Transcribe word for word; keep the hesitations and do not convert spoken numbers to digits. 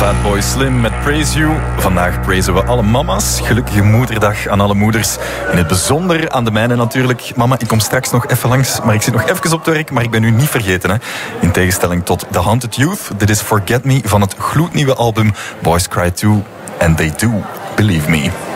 Fatboy Slim met Praise You. Vandaag praisen we alle mama's. Gelukkige moederdag aan alle moeders. In het bijzonder aan de mijne natuurlijk. Mama, ik kom straks nog even langs, maar ik zit nog even op het werk. Maar ik ben u niet vergeten, hè. In tegenstelling tot The Haunted Youth. Dit is Forget Me van het gloednieuwe album Boys Cry Too. And They Do Believe Me.